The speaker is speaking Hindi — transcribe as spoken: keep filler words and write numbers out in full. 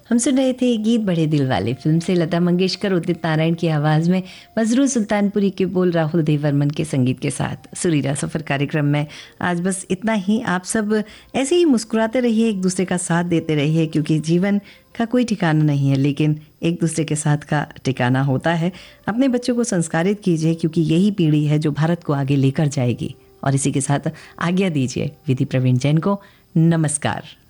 हम सुन रहे थे गीत बड़े दिल वाले फिल्म से लता मंगेशकर उदित नारायण की आवाज़ में मजरू सुल्तानपुरी के बोल राहुल देवर्मन के संगीत के साथ सुरीला सफ़र कार्यक्रम में आज बस इतना ही। आप सब ऐसे ही मुस्कुराते रहिए, एक दूसरे का साथ देते रहिए, क्योंकि जीवन का कोई ठिकाना नहीं है लेकिन एक दूसरे के साथ का ठिकाना होता है। अपने बच्चों को संस्कारित कीजिए क्योंकि यही पीढ़ी है जो भारत को आगे लेकर जाएगी। और इसी के साथ आज्ञा दीजिए विधि प्रवीण जैन को। नमस्कार।